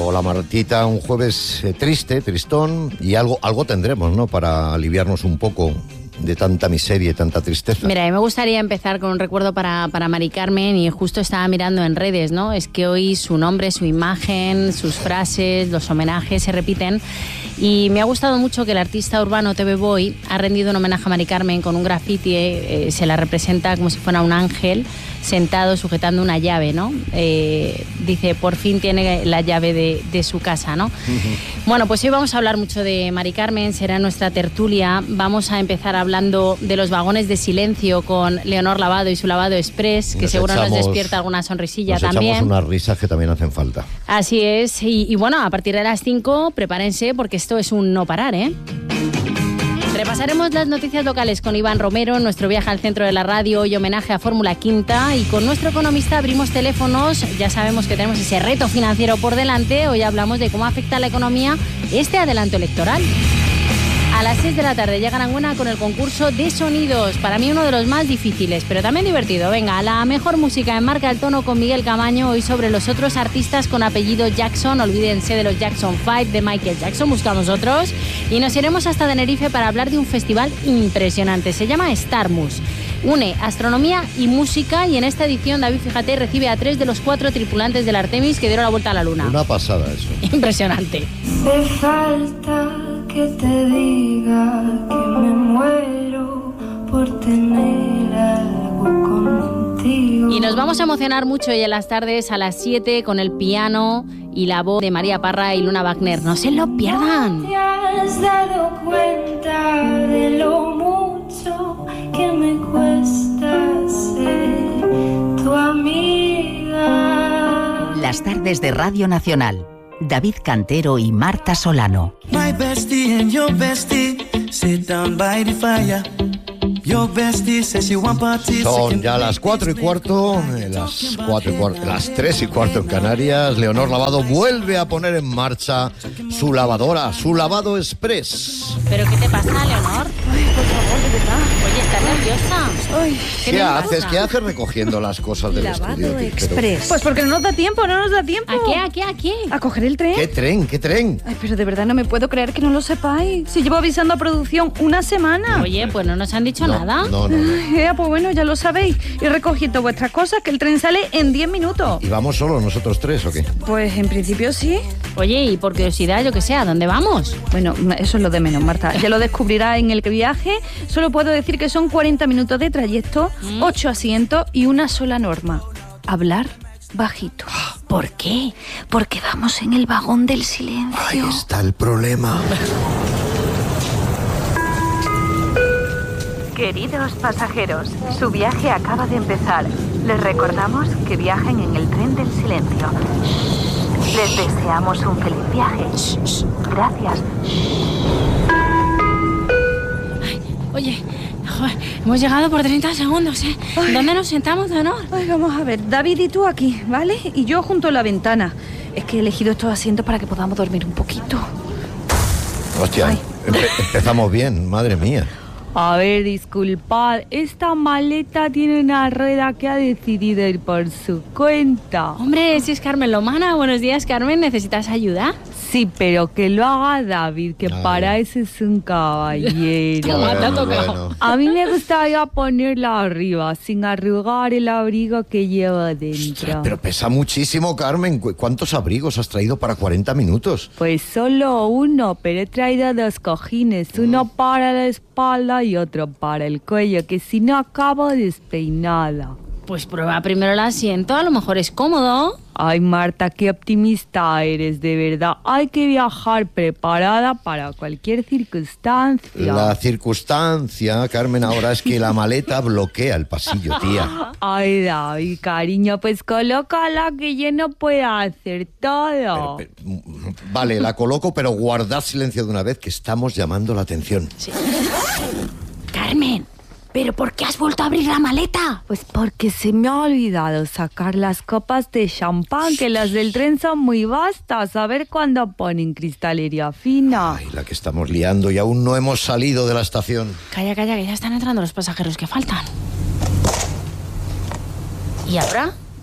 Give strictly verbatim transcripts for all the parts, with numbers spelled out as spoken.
Hola Martita, un jueves eh, triste, tristón, y algo, algo tendremos, ¿no? Para aliviarnos un poco de tanta miseria y tanta tristeza. Mira, a mí me gustaría empezar con un recuerdo para, para Mari Carmen, y justo estaba mirando en redes, ¿no? Es que hoy su nombre, su imagen, sus frases, los homenajes se repiten, y me ha gustado mucho que el artista urbano T V Boy ha rendido un homenaje a Mari Carmen con un graffiti, eh, se la representa como si fuera un ángel sentado sujetando una llave, ¿no? Eh, dice, por fin tiene la llave de, de su casa, ¿no? Uh-huh. Bueno, pues hoy vamos a hablar mucho de Mari Carmen, será nuestra tertulia. Vamos a empezar hablando de los vagones de silencio con Leonor Lavado y su Lavado Express, que nos seguro echamos, nos despierta alguna sonrisilla nos también. Nos echamos unas risas que también hacen falta. Así es, y, y bueno, a partir de las cinco, prepárense porque esto es un no parar, ¿eh? Repasaremos las noticias locales con Iván Romero, nuestro viaje al centro de la radio y homenaje a Fórmula Quinta, y con nuestro economista abrimos teléfonos. Ya sabemos que tenemos ese reto financiero por delante. Hoy hablamos de cómo afecta a la economía este adelanto electoral. A las seis de la tarde llega Aranguena con el concurso de sonidos, para mí uno de los más difíciles, pero también divertido. Venga, la mejor música en Marca el Tono con Miguel Camaño, hoy sobre los otros artistas con apellido Jackson. Olvídense de los Jackson cinco, de Michael Jackson, buscamos otros. Y nos iremos hasta Tenerife para hablar de un festival impresionante, se llama Starmus. Une astronomía y música, y en esta edición, David, fíjate, recibe a tres de los cuatro tripulantes del Artemis que dieron la vuelta a la Luna. Una pasada eso. Impresionante. Me falta que te diga que me muero por tener algo contigo. Y nos vamos a emocionar mucho hoy en las tardes a las siete con el piano y la voz de María Parra y Luna Wagner. No se lo pierdan. ¿No te has dado cuenta de lo mucho que me cuesta ser tu amiga? Las tardes de Radio Nacional. David Cantero y Marta Solano. My bestie and your bestie sit down by the fire. Your bestie says you want parties. Son ya las cuatro y cuarto, las cuatro y cuarto, las tres y cuarto en Canarias. Leonor Lavado vuelve a poner en marcha su lavadora, su Lavado Express. ¿Pero qué te pasa, Leonor? Ay, por favor, de verdad. Oye, ¿estás nerviosa? Ay, ¿Qué, ¿Qué haces? ¿Qué haces recogiendo las cosas del Lavado estudio? Express. Pues porque no nos da tiempo, no nos da tiempo. ¿A qué, a qué, a qué? ¿A coger el tren? ¿Qué tren? ¿Qué tren? Ay, pero de verdad no me puedo creer que no lo sepáis. Si llevo avisando a producción una semana. Oye, pues no nos han dicho no, nada. No, no, no. Eh, pues bueno, ya lo sabéis. Y recogiendo vuestras cosas, que el tren sale en diez minutos. ¿Y vamos solos nosotros tres o qué? Pues en principio sí. Oye, y por curiosidad, yo que sé, ¿a dónde vamos? Bueno, eso es lo de menos, Marta. Ya lo descubrirás en el viaje. Solo puedo decir que son cuarenta minutos de trayecto, ¿Mm? ocho asientos y una sola norma: hablar bajito. ¿Por qué? Porque vamos en el vagón del silencio. Ahí está el problema. Queridos pasajeros, su viaje acaba de empezar. Les recordamos que viajen en el tren del silencio. Les deseamos un feliz viaje. Gracias. Ay, oye, joder, hemos llegado por treinta segundos, ¿eh? Ay. ¿Dónde nos sentamos, Leonor? Ay, vamos a ver, David y tú aquí, ¿vale? Y yo junto a la ventana. Es que he elegido estos asientos para que podamos dormir un poquito. Hostia, empe- empezamos bien, madre mía. A ver, disculpad, esta maleta tiene una rueda que ha decidido ir por su cuenta. Hombre, si es Carmen Lomana. Buenos días, Carmen, ¿necesitas ayuda? Sí, pero que lo haga David, que Ay. para eso es un caballero. Toma, te ha tocado. Bueno. A mí me gustaría ponerla arriba, sin arrugar el abrigo que llevo dentro. Ostras, pero pesa muchísimo, Carmen. ¿Cuántos abrigos has traído para cuarenta minutos? Pues solo uno, pero he traído dos cojines. Uno para la espalda y otro para el cuello, que si no acabo despeinada. Pues prueba primero el asiento, a lo mejor es cómodo. Ay, Marta, qué optimista eres, de verdad. Hay que viajar preparada para cualquier circunstancia. La circunstancia, Carmen, ahora es que la maleta bloquea el pasillo, tía. Ay, David, cariño, pues colócala, que yo no puedo hacer todo. Pero, pero, vale, la coloco, pero guardad silencio de una vez, que estamos llamando la atención. Sí. Carmen, ¿pero por qué has vuelto a abrir la maleta? Pues porque se me ha olvidado sacar las copas de champán, que las del tren son muy vastas. A ver cuándo ponen cristalería fina. Ay, la que estamos liando y aún no hemos salido de la estación. Calla, calla, que ya están entrando los pasajeros que faltan. ¿Y ahora?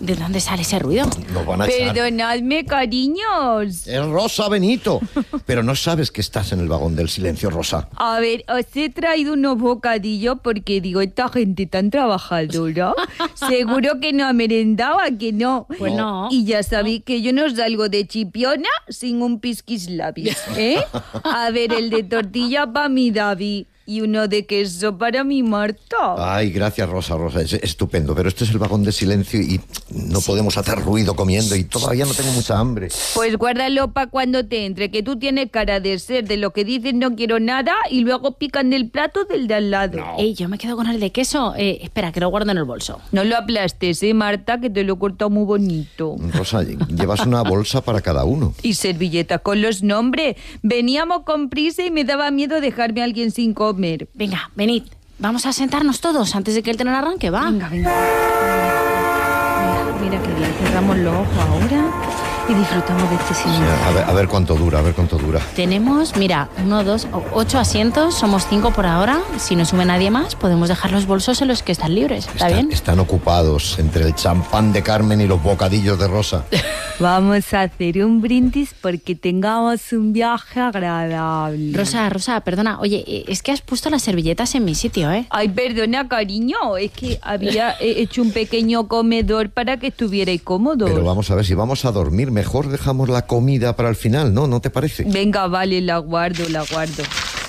¿De dónde sale ese ruido? Nos van a echar. Perdonadme, cariños. Es Rosa Benito. Pero no sabes que estás en el vagón del silencio, Rosa. A ver, os he traído unos bocadillos porque digo, esta gente tan trabajadora, seguro que no ha merendado, ¿a que no? Pues no. Y ya sabéis que yo no salgo de Chipiona sin un pisquislabis, ¿eh? A ver, el de tortilla para mi David y uno de queso para mi Marta. Ay, gracias, Rosa, Rosa. Es estupendo. Pero este es el vagón de silencio y no podemos hacer ruido comiendo y todavía no tengo mucha hambre. Pues guárdalo para cuando te entre, que tú tienes cara de ser de lo que dicen no quiero nada y luego pican del plato del de al lado. No. Ey, yo me quedo con el de queso. Eh, espera, que lo guardo en el bolso. No lo aplastes, ¿eh, Marta? Que te lo he cortado muy bonito. Rosa, llevas una bolsa para cada uno. Y servilleta con los nombres. Veníamos con prisa y me daba miedo dejarme a alguien sin comer. Venga, venid. Vamos a sentarnos todos antes de que el tren arranque, ¿va? Venga, venga. Mira, mira qué bien. Cerramos los ojos ahora y disfrutamos de este Sí, silencio. a, ver, a ver cuánto dura, a ver cuánto dura. Tenemos, mira, uno, dos, o- ocho asientos. Somos cinco por ahora. Si no sube nadie más, podemos dejar los bolsos en los que están libres. ¿Está Están, bien? están ocupados entre el champán de Carmen y los bocadillos de Rosa. Vamos a hacer un brindis porque tengamos un viaje agradable. Rosa, Rosa, perdona. Oye, eh, es que has puesto las servilletas en mi sitio, ¿eh? Ay, perdona, cariño. Es que había eh, hecho un pequeño comedor para que estuvierais cómodos. Pero vamos a ver, si vamos a dormir, mejor dejamos la comida para el final, ¿no? ¿No te parece? Venga, vale, la guardo, la guardo.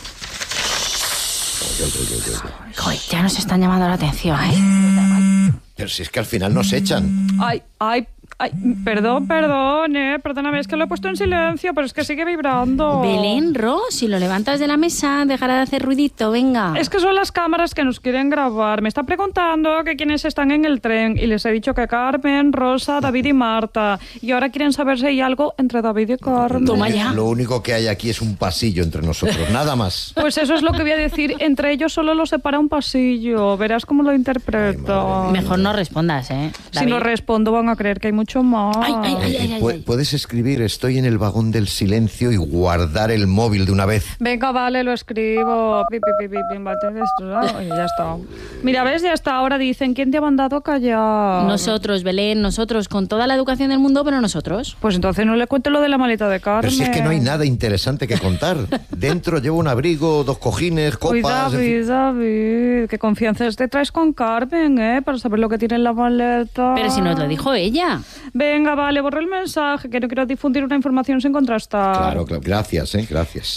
Joder, ya nos están llamando la atención, ¿eh? Pero si es que al final nos echan. Ay, ay, ay, perdón, perdón, eh, perdóname, es que lo he puesto en silencio, pero es que sigue vibrando. Belén, Ro, si lo levantas de la mesa, dejará de hacer ruidito, venga. Es que son las cámaras que nos quieren grabar. Me está preguntando que quiénes están en el tren y les he dicho que Carmen, Rosa, David y Marta. Y ahora quieren saber si hay algo entre David y Carmen. Toma ya. Lo único que hay aquí es un pasillo entre nosotros, nada más. Pues eso es lo que voy a decir. Entre ellos solo los separa un pasillo. Verás cómo lo interpreto. Mejor no respondas, ¿eh? Si David. no respondo van a creer que hay mucho más. Ay, ay, ay, ay, Eh, ay, pu- ay. Puedes escribir, estoy en el vagón del silencio y guardar el móvil de una vez. Venga, vale, lo escribo. Pi, pi, pi, pi, pi, bate esto, ¿no? Oye, ya está. Mira, ¿ves? Ya está. Ahora dicen, ¿quién te ha mandado a callar? Nosotros, Belén, nosotros, con toda la educación del mundo, pero nosotros. Pues entonces no le cuente lo de la maleta de Carmen. Pero si es que no hay nada interesante que contar. Dentro llevo un abrigo, dos cojines, Uy, copas... en fin. David, David, qué confianza te traes con Carmen, ¿eh? Para saber lo que tiene en la maleta. Pero si nos lo dijo ella. Venga, vale, borra el mensaje, que no quiero difundir una información sin contrastar. Claro, claro. Gracias, ¿eh? Gracias.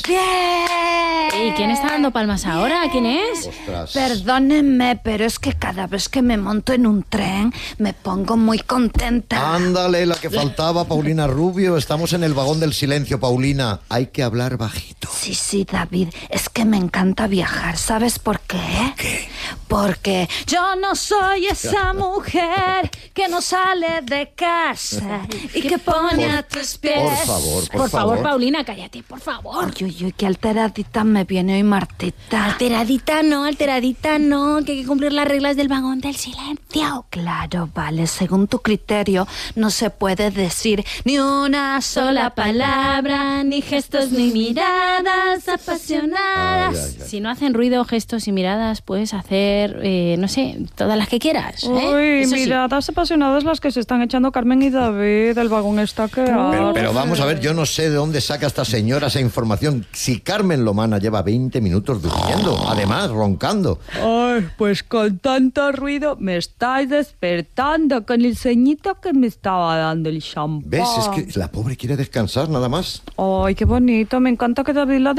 ¿Y quién está dando palmas ahora? ¿Quién es? Ostras. Perdónenme, pero es que cada vez que me monto en un tren me pongo muy contenta. Ándale, la que faltaba, Paulina Rubio. Estamos en el vagón del silencio, Paulina. Hay que hablar bajito. Sí, sí, David, es que me encanta viajar. ¿Sabes por qué? ¿Qué? Porque yo no soy esa mujer que no sale de casa y que pone a tus pies. Por favor, por, Por favor, Paulina, cállate, por favor. Uy, uy, uy, qué alteradita me viene hoy Martita. Alteradita no, alteradita no, que hay que cumplir las reglas del vagón del silencio. Claro, vale, según tu criterio no se puede decir ni una sola palabra, ni gestos ni miradas apasionadas. Ay, ay, ay. Si no hacen ruido, gestos y miradas, puedes hacer, eh, no sé, todas las que quieras. ¿eh? Uy, Eso sí. miradas apasionadas las que se están echando Carmen y David. El vagón está que Pero, arde. pero vamos a ver, yo no sé de dónde saca esta señora esa información. Si Carmen Lomana lleva veinte minutos durmiendo, además roncando. Ay, pues con tanto ruido me estáis despertando con el sueñito que me estaba dando el champán. ¿Ves? Es que la pobre quiere descansar nada más. Ay, qué bonito. Me encanta que David la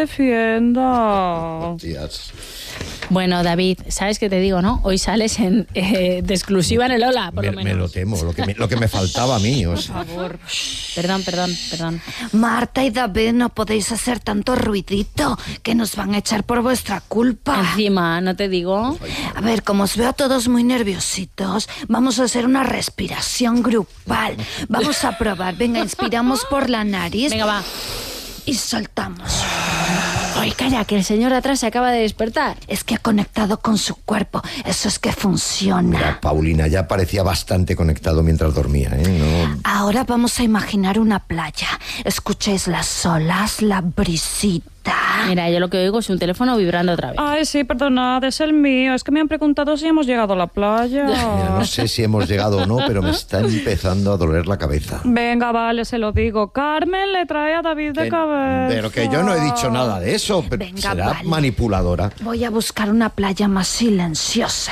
defienda. Tías. Bueno, David, ¿sabes qué te digo, no? Hoy sales en, eh, de exclusiva en el Ola, por Me, lo me menos. lo temo, lo que me, lo que me faltaba a mí. O sea. Perdón, perdón, perdón. Marta y David, no podéis hacer tanto ruidito, que nos van a echar por vuestra culpa. Encima, ¿no te digo? A ver, como os veo a todos muy nerviositos, vamos a hacer una respiración grupal. Vamos a probar. Venga, inspiramos por la nariz Venga, va. y soltamos. Ay, calla, que el señor de atrás se acaba de despertar. Es que ha conectado con su cuerpo. Eso es que funciona. Mira, Paulina ya parecía bastante conectado mientras dormía, ¿eh? No... Ahora vamos a imaginar una playa. Escuchéis las olas, la brisita. Mira, yo lo que oigo es un teléfono vibrando otra vez. Ay, sí, perdonad, es el mío. Es que me han preguntado si hemos llegado a la playa. Mira, no sé si hemos llegado o no, pero me está empezando a doler la cabeza. Venga, vale, se lo digo. Carmen le trae a David de Que- cabeza. Pero que yo no he dicho nada de eso. Pero Venga, será vale. manipuladora. Voy a buscar una playa más silenciosa.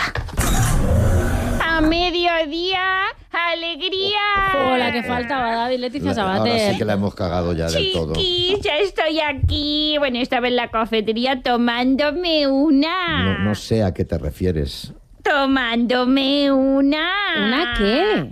A mediodía, alegría. Hola, que faltaba David, Leticia La- ahora Sabater. sí que la hemos cagado ya del todo. Chiquis, ya estoy aquí. Bueno, estaba en la cafetería tomándome una. No, no sé a qué te refieres. Tomándome una. ¿Una qué?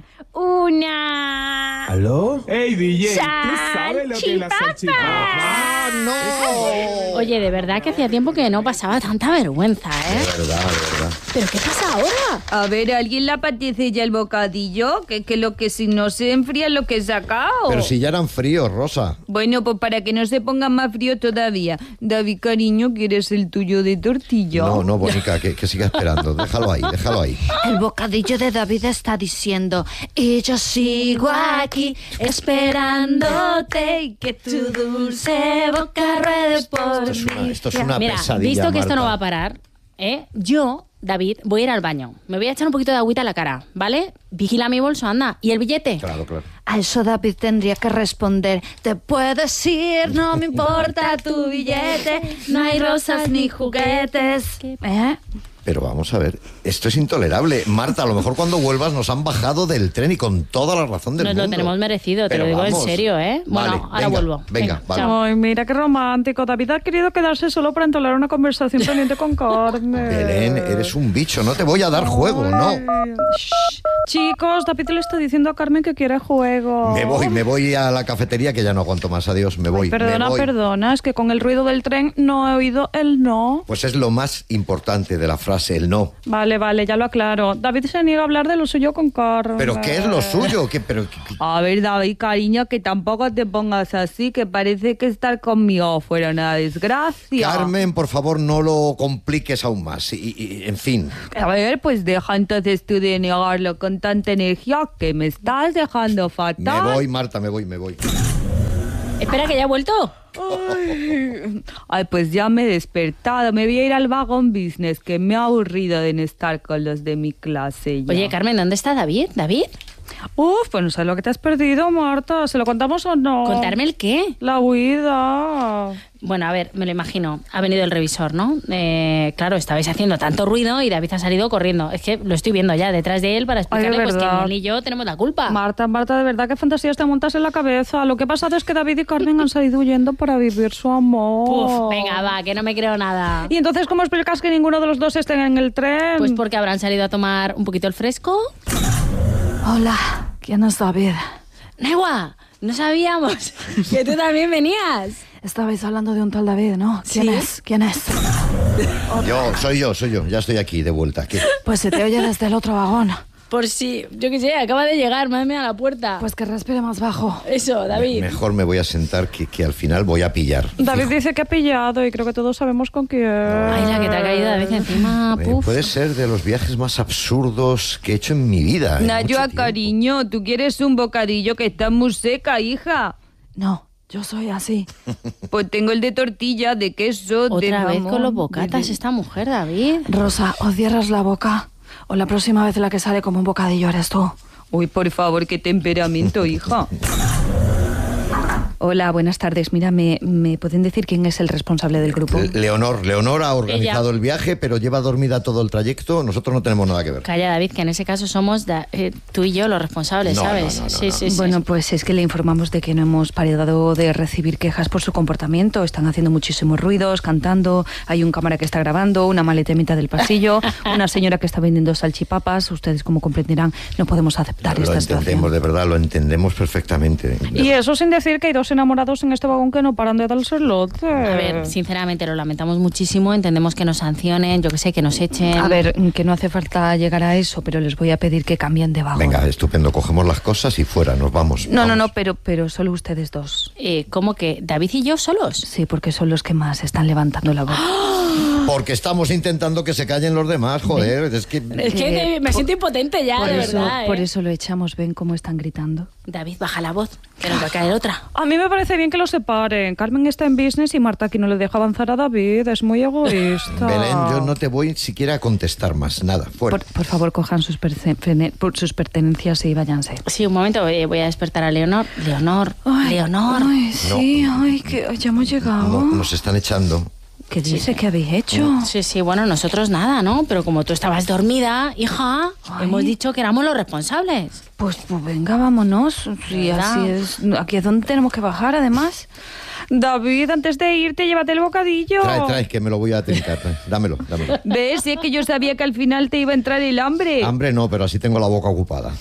Una. ¿Aló? Hey, D J, ¿tú sabes lo que es la salchipapa? ¡Ah, no! Oye, de verdad que hacía tiempo que no pasaba tanta vergüenza, ¿eh? De verdad, de verdad. ¿Pero qué pasa ahora? A ver, ¿a alguien le apetece ya el bocadillo? Que, que lo que si no se enfría lo que he sacado. Pero si ya eran fríos, Rosa. Bueno, pues para que no se ponga más frío todavía. David, cariño, ¿quieres el tuyo de tortilla? No, no, Bonica, que, que siga esperando. Déjalo ahí, déjalo ahí. El bocadillo de David está diciendo: y yo sigo aquí esperándote y que tu dulce boca ruede por Esto es una, mí. esto es una Mira, pesadilla, visto que esto no va a Marta. parar, ¿eh? Yo, David, voy a ir al baño. Me voy a echar un poquito de agüita a la cara, ¿vale? Vigila mi bolso, anda. ¿Y el billete? Claro, claro. A eso David tendría que responder: te puedes ir, no me importa tu billete, no hay rosas ni juguetes. ¿Eh? Pero vamos a ver, esto es intolerable. Marta, a lo mejor cuando vuelvas nos han bajado del tren y con toda la razón del Nos mundo. lo tenemos merecido, te Pero lo digo vamos. en serio, ¿eh? Bueno, Vale, ahora venga, vuelvo. Venga, vale. chao. Ay, mira qué romántico. David ha querido quedarse solo para entablar una conversación pendiente con Carmen. Belén, eres un bicho, no te voy a dar juego, no. Shh. Chicos, David le está diciendo a Carmen que quiere juego. Me voy, me voy a la cafetería que ya no aguanto más. Adiós, me voy. Perdona, me voy. perdona, es que con el ruido del tren no he oído el no. Pues es lo más importante de la frase, el no. Vale, vale, ya lo aclaro. David se niega a hablar de lo suyo con Carmen. ¿Pero qué es lo suyo? ¿Qué, pero, qué- A ver, David, cariño, que tampoco te pongas así, que parece que estar conmigo fuera una desgracia. Carmen, por favor, no lo compliques aún más. Y, y- en fin. A ver, pues deja entonces tú de negarlo con tanta energía que me estás dejando fatal. Me voy, Marta, me voy, me voy. Espera, que ya ha vuelto. Ay, ay, pues ya me he despertado. Me voy a ir al vagón business, que me ha aburrido de no estar con los de mi clase ya. Oye, Carmen, ¿dónde está David? ¿David? Uf, pues no sé lo que te has perdido, Marta. ¿Se lo contamos o no? ¿Contarme el qué? La huida. Bueno, a ver, me lo imagino. Ha venido el revisor, ¿no? Eh, claro, estabais haciendo tanto ruido y David ha salido corriendo. Es que lo estoy viendo ya detrás de él para explicarle Ay, pues, que verdad. ni él ni yo tenemos la culpa. Marta, Marta, de verdad, qué fantasías te montas en la cabeza. Lo que ha pasado es que David y Carmen han salido huyendo para vivir su amor. Uf, venga, va, que no me creo nada. ¿Y entonces cómo explicas que ninguno de los dos esté en el tren? Pues porque habrán salido a tomar un poquito el fresco. Hola, ¿quién es David? Negua, no sabíamos que tú también venías. Estabais hablando de un tal David, ¿no? ¿Quién ¿Sí? es? ¿Quién es? Yo, soy yo, soy yo. Ya estoy aquí, de vuelta. ¿Qué? Pues se te oye desde el otro vagón. Por si, yo qué sé, acaba de llegar, madre mía, a la puerta. Pues que respire más bajo. Eso, David. Mejor me voy a sentar que, que al final voy a pillar. David dice que ha pillado y creo que todos sabemos con quién. Ay, la que te ha caído David encima, Eh, puf. puede ser de los viajes más absurdos que he hecho en mi vida. en mucho Nayua, tiempo. cariño, ¿tú quieres un bocadillo que está muy seca, hija? No, yo soy así. Pues tengo el de tortilla, de queso, de Otra vez jamón, con los de- bocatas de- esta mujer, David. Rosa, o cierras la boca o la próxima vez la que sale como un bocadillo eres tú. Uy, por favor, qué temperamento, hija. Hola, buenas tardes. Mira, ¿me, ¿me pueden decir quién es el responsable del grupo? Le- Leonor, Leonor ha organizado Ella. el viaje, pero lleva dormida todo el trayecto. Nosotros no tenemos nada que ver. Calla, David, que en ese caso somos da- eh, tú y yo los responsables, No, ¿sabes? no, no, no, sí, no. sí, sí. Bueno, pues es que le informamos de que no hemos parado de recibir quejas por su comportamiento. Están haciendo muchísimos ruidos, cantando. Hay un cámara que está grabando, una maleta en mitad del pasillo, una señora que está vendiendo salchipapas. Ustedes, como comprenderán, no podemos aceptar Lo esta entendemos, situación. de verdad, lo entendemos perfectamente. Y eso sin decir que hay dos enamorados en este vagón que no paran de darse el lote. A ver, sinceramente lo lamentamos muchísimo, entendemos que nos sancionen, yo que sé, que nos echen. A ver, que no hace falta llegar a eso, pero les voy a pedir que cambien de vagón. Venga, estupendo, cogemos las cosas y fuera, nos vamos. No, no, vamos. no, pero, pero solo ustedes dos. Eh, ¿Cómo que David y yo solos? Sí, porque son los que más están levantando la voz. Porque estamos intentando que se callen los demás, joder. Es que, Es que me siento impotente ya, por de eso, verdad. ¿eh? Por eso lo echamos, ven cómo están gritando. David, baja la voz, que nos va a caer otra. A mí me parece bien que lo separen. Carmen está en business y Marta aquí no le deja avanzar a David. Es muy egoísta. Belén, yo no te voy siquiera a contestar más, nada, fuera. Por, por favor, cojan sus, perce- fene- por sus pertenencias y váyanse. Sí, un momento, eh, voy a despertar a Leonor. Leonor, Ay, Leonor. Ay, sí, ay, que ya hemos llegado. No, nos están echando. ¿Qué dice que habéis hecho? Sí, sí, bueno, nosotros nada, ¿no? Pero como tú estabas dormida, hija, Ay. hemos dicho que éramos los responsables. Pues, pues venga, vámonos. Sí, ¿Verdad? así es. Aquí es donde tenemos que bajar, además. David, antes de irte, llévate el bocadillo. Trae, trae, que me lo voy a trincar. trae. Dámelo, dámelo. ¿Ves? Si es que yo sabía que al final te iba a entrar el hambre. Hambre no, pero así tengo la boca ocupada.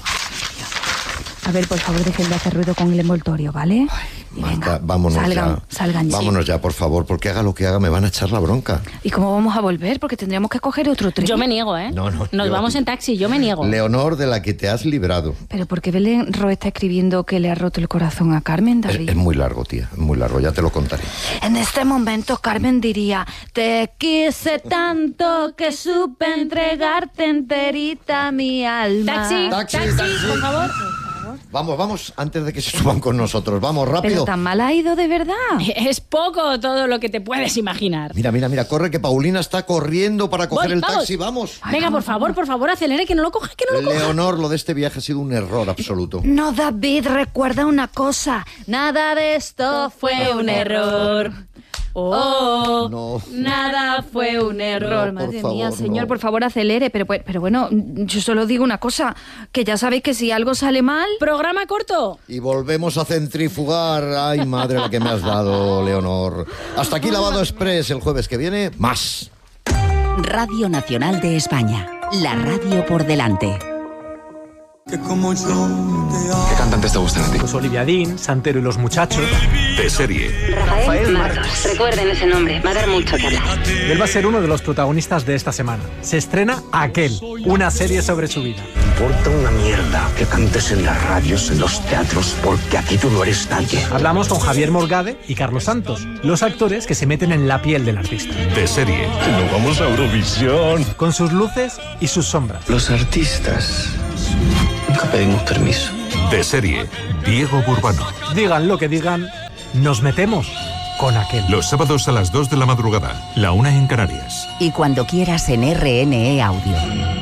A ver, por favor, dejen de hacer ruido con el envoltorio, ¿vale? Y Marta, venga, vámonos salgan, ya. salgan ya. Vámonos ya, por favor, porque haga lo que haga, me van a echar la bronca. ¿Y cómo vamos a volver? Porque tendríamos que coger otro tren. Yo me niego, ¿eh? No, no, Nos yo- vamos en taxi, yo me niego. Leonor, de la que te has librado. Pero porque Belén Ro está escribiendo que le ha roto el corazón a Carmen, Es, David. es muy largo, tía, es muy largo, ya te lo contaré. En este momento Carmen diría, te quise tanto que supe entregarte enterita mi alma. Taxi, Taxi, taxi, taxi. por favor. Vamos, vamos, antes de que se suban con nosotros, vamos, Pero rápido. tan mal ha ido de verdad. Es poco todo lo que te puedes imaginar. Mira, mira, mira, corre que Paulina está corriendo para coger Voy, el vamos. taxi, vamos. Venga, por favor, por favor, acelere, que no lo coja, que no lo coja. Leonor, lo de este viaje ha sido un error absoluto. No, David, recuerda una cosa. Nada de esto fue un error. Oh, No. nada fue un error. No, por Madre favor, mía, señor, no. por favor, acelere. Pero, pues- pero bueno, yo solo digo una cosa, que ya sabéis que si algo sale mal... Programa corto. Y volvemos a centrifugar. Ay, madre, la que me has dado, Leonor. Hasta aquí Lavado Express. El jueves que viene, más. Radio Nacional de España. La radio por delante. Que como yo te amo. ¿Qué cantantes te gustan a ti? Pues Olivia Dean, Santero y los Muchachos. De serie. Rafael Martos. Recuerden ese nombre, va a dar mucho que hablar. Y él va a ser uno de los protagonistas de esta semana. Se estrena Aquel, una serie sobre su vida. Importa una mierda que cantes en las radios, en los teatros, porque aquí tú no eres nadie. Hablamos con Javier Morgade y Carlos Santos, los actores que se meten en la piel del artista. De serie. No vamos a Eurovisión. Con sus luces y sus sombras. Los artistas nunca pedimos permiso. De serie. Diego Burbano. Digan lo que digan, nos metemos con Aquel. Los sábados a las dos de la madrugada, la una en Canarias. Y cuando quieras en R N E Audio.